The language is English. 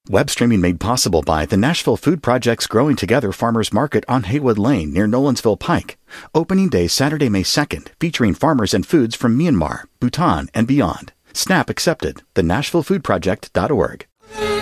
Web streaming made possible by the Nashville Food Project's Growing Together Farmers Market on Haywood Lane near Nolensville Pike. Opening day Saturday, May 2nd, featuring farmers and foods from Myanmar, Bhutan, and beyond. SNAP accepted. The NashvilleFoodProject.org.